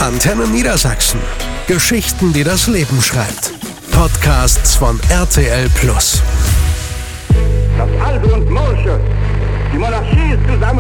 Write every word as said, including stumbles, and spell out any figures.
Antenne Niedersachsen. Geschichten, die das Leben schreibt. Podcasts von R T L Plus. Das Alte und Morsche, die Monarchie ist zusammen.